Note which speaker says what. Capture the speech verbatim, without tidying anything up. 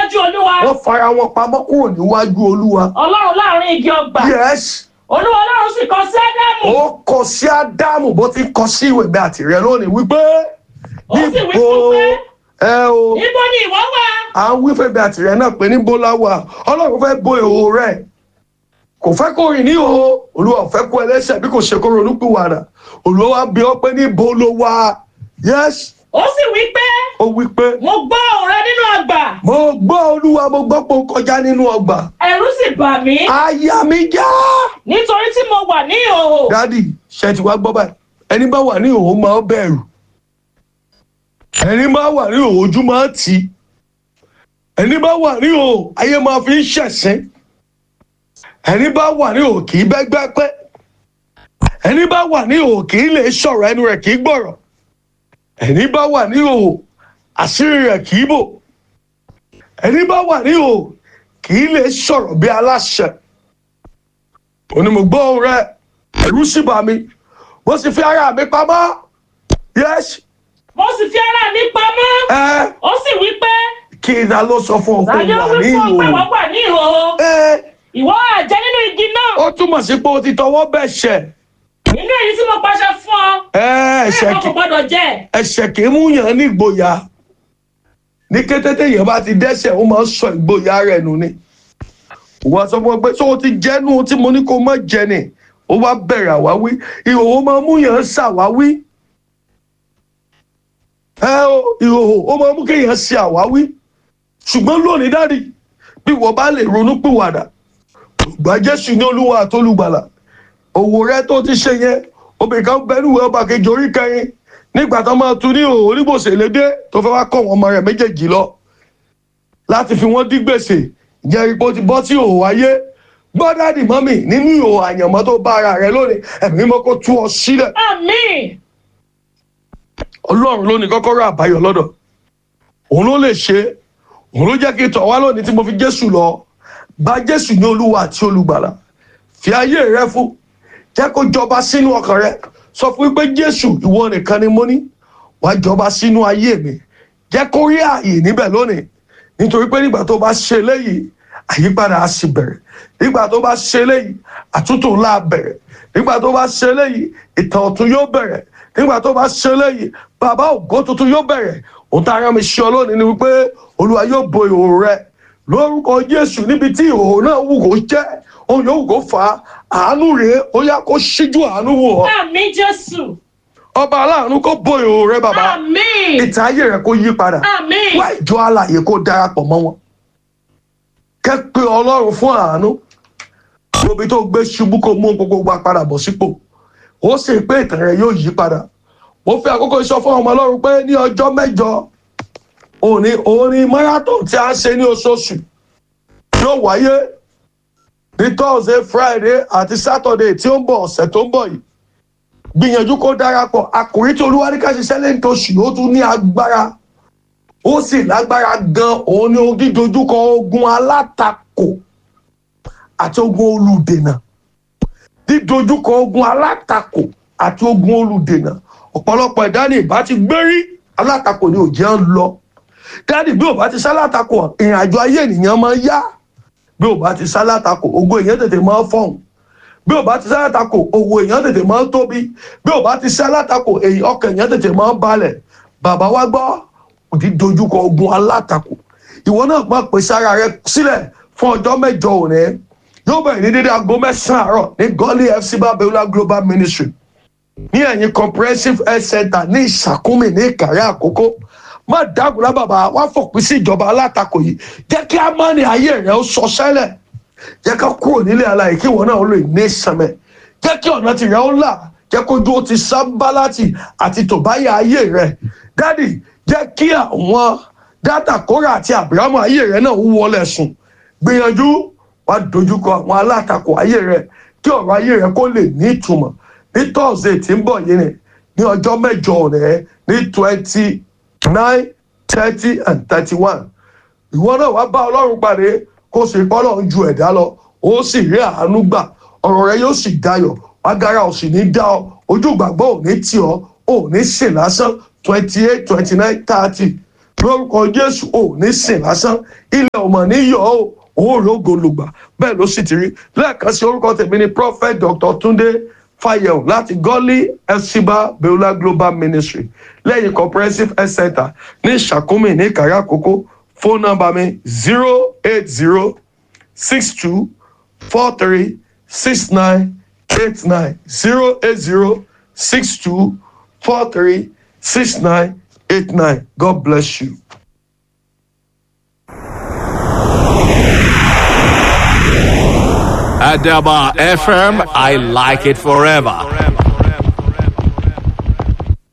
Speaker 1: níwájú Olúwa.
Speaker 2: Wọ́n fara wọn pamọ́ kúrò níwájú Olúwa.
Speaker 1: Ọlọ́run láàrin igi ọgbà.
Speaker 2: Yes.
Speaker 1: Olúwa Ọlọ́run sì kọ sí Ádámù.
Speaker 2: Ó kọ sí Ádámù bó ti kọ sí ìwé mi àti rẹ lónìí wípé
Speaker 1: Ó sì wí fún pé,
Speaker 2: ẹ o
Speaker 1: níbo ni ìwọ wà?
Speaker 2: à ń wí fẹ́ mi àti rẹ náà pé níbo la wà. Ọlọ́run fẹ́ bo ìhòòhò rẹ̀. Kò fẹ́ kó rìn ní ìhòòhò. Olúwa ò fẹ́ kó ẹlẹ́ṣẹ̀ bí kò ṣe kó ronúpìwàdà. Olúwa wá bi ọ́ pé níbo lo wà. Yes.
Speaker 1: Ó sì wí pé,
Speaker 2: Ó wí pé
Speaker 1: mo gbọ́ ohùn rẹ nínú ọgbà.
Speaker 2: mo gbọ́ Olúwa, mo gbọ́ pé ó kọjá nínú ọgbà.
Speaker 1: Ẹ̀rù sì bà mí
Speaker 2: Àyà mi já.
Speaker 1: nítorí tí mo wà ní ìhòhò.
Speaker 2: Dádì, ṣe ti wá gbọ́ báyìí. Ẹni bá wà ní ìhòòhò máa ń bẹ̀rù. Ẹni bá wà ní ìhòòhò ojú máa ń tì í. Ẹni bá wà ní ìhòòhò ayé máa fi ń ṣẹ̀sín. Ẹni bá wà ní ìhòòhò kì í bẹ́gbẹ́ pẹ́. Ẹni bá wà ní ìhòòhò kì í lè sọ̀rọ̀, ẹnu rẹ̀ kì í gbọ̀rọ̀. Ẹni bá wà ní ìhòòhò àṣírí rẹ̀ kì í bò. Ẹni bá wà ní ìhòòhò kì í lè sọ̀rọ̀ bí aláṣẹ. Ó ní mo gbọ́ ohùn rẹ̀, ẹ̀rù sì bà mí, mo sì fi ara mi pamọ́. Yes.
Speaker 1: Mo sì fi ara mi pamọ́.
Speaker 2: Ẹ
Speaker 1: Ó sì wí pé,
Speaker 2: kí iná ló sọ fún ọ pé
Speaker 1: tàbí ó
Speaker 2: wà
Speaker 1: wí
Speaker 2: ní
Speaker 1: fún ọ pé
Speaker 2: ìhòòhò.
Speaker 1: wọ́n wà ní ìhòhò.
Speaker 2: Ẹ
Speaker 1: Ìwọ á jẹ nínú igi náà.
Speaker 2: ó túmọ̀ sí pé o ti tọwọ́ bẹ̀ ṣẹ̀.
Speaker 1: Nínú èyí tí mo pàṣẹ fún ọ.
Speaker 2: Ẹ ẹ̀ṣẹ̀
Speaker 1: Bẹ́ẹ̀
Speaker 2: kì
Speaker 1: kò gbọdọ̀ jẹ.
Speaker 2: ẹ̀ṣẹ̀ kì í mú yàn ní ìgboyà. Ní kété téèyàn bá ti dẹ́ṣẹ̀, ó máa ń sọ ìgboyà rẹ̀ nù ni. Wọ́n sọ fún ọ pé tó o ti jẹ́nu tí mo ní kó má jẹ ni. Ó wá bẹ̀rẹ̀ àwáwí. Ìhòòhò máa mú yàn ṣàwáwí. Ẹ o ìhòòhò ó máa mú kéèyàn ṣe àwáwí. Ṣùgbọ́n lónìí dáàdì, bí wọ́n bá lè ronú pìwàdà, gba Jésù ní Olúwa àti Olùgbàlà. Òwò rẹ tó ti ṣe yẹn, obìnrin kan bẹnu ìwé ọba kejì orí kẹrin nígbà tó máa tu ní ìhòòhò onígbòsè lédè tó fẹ́ wá kọ́ wọn ọmọ rẹ̀ méjèèjì lọ láti fi wọ́n dí gbèsè. Jẹ́ ipò ti bọ́ sí ìhòòhò ayé. Gbọ́ dáàdì mọ́mì, nínú ìhòòhò àyànmọ́ tó bá ara rẹ lónìí, ẹ̀mí mímọ́ kó tú ọ sílẹ̀.
Speaker 1: Àmín.
Speaker 2: Ọlọ́run ló ní kọ́kọ́rọ́ àbáyọ lọ́dọ̀. Òun ló lè ṣe é. Òun ló jẹ́ kí n tọ̀ wá lónìí tí mo fi Jésù lọ. Bá Jésù ní Olúwa àti Olùgbàlà. Fi ayé rẹ fún. Jẹ́ kó jọba sínú ọkàn rẹ. Sọ fún pé Jésù, ìwọ nìkan ni mo ní. Wá jọba sínú ayé mi. Jẹ́ kó rí ààyè níbẹ̀ lónìí. Nítorí pé nígbà tó bá ṣe léyìí, àyípadà á sì bẹ̀rẹ̀. Nígbà tó bá ṣe léyìí, àtúntò ńlá á bẹ̀rẹ̀. Nígbà tó bá ṣe léyìí, ìtàn ọ̀tun yóò bẹ̀rẹ̀. Nígbà tó bá ṣe léyìí, bàbá ògo tuntun yóò bẹ̀rẹ̀. Ohun tá a rán mi ṣe ọ lónìí ni wípé Olúwa yóò bo ìhòòhò rẹ lórúkọ Jésù. Níbi tí ìhòòhò náà wù kó jẹ́, òun yóò wù kó fà á. Àánú rèé, ó yá kó ṣíjú àánú wò ọ́.
Speaker 1: Àmín Jésù.
Speaker 2: Ọba aláàánú kó bo ìhòòhò rẹ bàbá.
Speaker 1: Àmín.
Speaker 2: Ìtàn ayé rẹ kó yí padà.
Speaker 1: Àmín.
Speaker 2: Wá ìjọ alààyè kó darapọ̀ mọ́ wọn. Kẹ́ pé Ọlọ́run fún àánú. Gbogbo tó gbé ṣubú kó mú gbogbo wa padà bọ̀ sípò. Ó sì pé ìtàn rẹ yóò yí padà. Mo fi àkókò sọ fún ọmọ Ọlọ́run pé ní ọjọ́ mẹ́jọ òní orin marathon tí a ń ṣe ní oṣooṣù yóò wáyé ní Thursday, Friday àti Saturday tí ó ń bọ̀ ọ̀sẹ̀ tó ń bọ̀ yìí. Gbìyànjú kó darapọ̀. Àkòrí tí Olúwa ní ká ṣiṣẹ́ lẹ́yìn tó ṣù ó tún ní agbára. Ó sì lágbára gan. Òun ni ohun dídojúkọ ogun alátakò àti ogun olùdènà. Dídojúkọ ogun alátakò àti ogun olùdènà. Ọ̀pọ̀lọpọ̀ ẹ̀dá ni ìbá ti gbérí, alátakò ni ò jẹ́ ń lọ. Dáàdì, bí ò bá ti sálátakò, ìrìn àjò ayé ènìyàn máa ń yá. Bí ò bá ti sálátakò, ògo èèyàn tètè máa ń fọ̀hún. Bí ò bá ti sálátakò, òwò èèyàn tètè máa ń tóbi. Bí ò bá ti sálátakò, ọkàn èèyàn tètè máa ń balẹ̀. Bàbá wa gbọ́, òdì dojúkọ ogun alátakò. Ìwọ náà máa pèsè ara rẹ sílẹ̀ fún ọjọ́ mẹ́jọ òní. Yóò bẹ̀rẹ̀ ní dédé aago mẹ́sàn-án àárọ̀ ní Gọ́lí F C Babiola Global Ministry. Ní ẹ̀yìn Comprehensive Health Center ní Ìṣàkúnmí ní Ìkàrẹ́ Àkókò. Má dágunlá bàbá, wá fòpin sí ìjọba alátakò yìí. Jẹ́ kí á má ní ayé rẹ̀ ó sọ sẹ́lẹ̀. Jẹ́ ká kúrò nílé alààyè kí ìwọ náà ó lè ní ìsẹ̀mẹ̀. Jẹ́ kí ọ̀nà tìrẹ ó là. Jẹ́ kójú ó ti Sábálátì àti Tòbáyà ayé rẹ̀. Dádì, jẹ́ kí àwọn Dátà, Kórà àti Àbírámù ayé rẹ̀ náà wọlé sùn. Gbìyànjú wá dojúkọ àwọn alátakò ayé rẹ̀ kí ọ̀rọ̀ ayé rẹ̀ kó lè ní ìtumọ̀. Ní Thursday tí ń bọ̀ yìí ni, ní ọjọ́ mẹ́jọ rẹ̀ ní twenty nine, thirty and thirty-one. Ìwọ náà wá bá Ọlọ́run pàdé kó sì kọ́ Ọlọ́run ju ẹ̀dá lọ. Ó sì rí àánú gbà. Ọ̀rọ̀ rẹ yóò sì dayọ̀. Agara ò sì ní dá ọ. Ojú ìgbàgbọ́ ò ní tì ọ́. Ò ní ṣe lásán. twenty-eight, twenty-nine, thirty. lórúkọ Jésù ò ní sìn lásán, ilẹ̀ ọmọ níyọ̀ ó òrógo lùgbà, bẹ́ẹ̀ ló sì ti rí. Lẹ́ẹ̀kan sí, orúkọ tèmi ni Prophet Doctor Túndé Fáyẹ̀hùn láti Gọ́lí Ẹ̀sìbá Beulah Global Ministry lẹ́yìn Comprehensive Health Center ní Ṣàkúmì ní Ìkàrẹ́ Àkókò. Phone number mi zero eight zero six two four three six nine eight nine zero eight zero six two four three six nine eight nine. God bless you.
Speaker 3: Adaba F M, I like it forever.